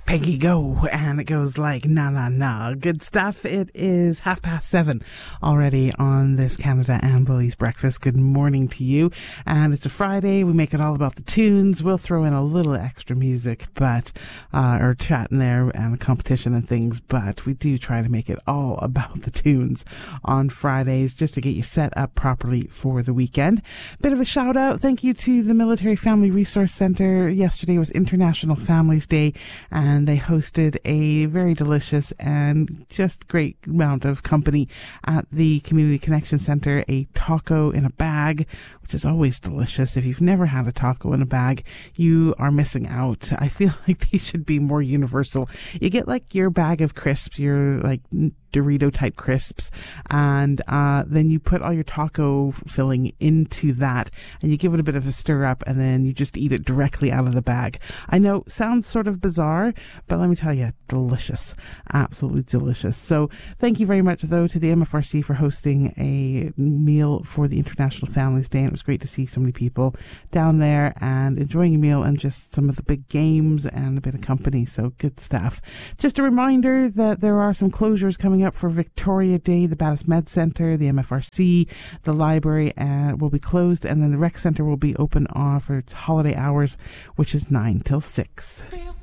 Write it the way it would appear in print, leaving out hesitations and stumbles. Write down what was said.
Peggy Go, and it goes like na na na. Good stuff. It is 7:30 already on this Canada and Lily's Breakfast. Good morning to you. And it's a Friday. We make it all about the tunes. We'll throw in a little extra music, but or chat in there and a competition and things, but we do try to make it all about the tunes on Fridays just to get you set up properly for the weekend. Bit of a shout out. Thank you to the Military Family Resource Centre. Yesterday was International Families Day, and they hosted a very delicious and just great amount of company at the Community Connection Centre, a taco in a bag, which is always delicious. If you've never had a taco in a bag, you are missing out. I feel like they should be more universal. You get like your bag of crisps, your like Dorito type crisps, and then you put all your taco filling into that, and you give it a bit of a stir up, and then you just eat it directly out of the bag. I know, sounds sort of bizarre, but let me tell you, delicious. Absolutely delicious. So thank you very much, though, to the MFRC for hosting a meal for the International Families Day, and it was great to see so many people down there and enjoying a meal and just some of the big games and a bit of company. So good stuff. Just a reminder that there are some closures coming up for Victoria Day. The Battis Med Centre, the MFRC, the library will be closed, and then the rec centre will be open for its holiday hours, which is 9 till 6.